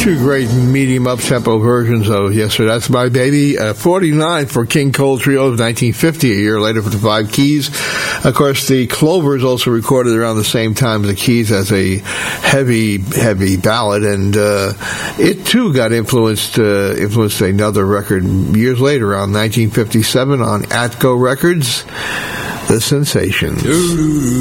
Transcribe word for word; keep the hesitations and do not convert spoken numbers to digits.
Two great medium up-tempo versions of Yes Sir, That's My Baby. Uh, forty-nine for King Cole Trio of nineteen fifty, a year later for the Five Keys. Of course, the Clovers also recorded around the same time as the Keys as a heavy, heavy ballad, and uh, it too got influenced, uh, influenced another record years later, around nineteen fifty-seven on Atco Records, The Sensations.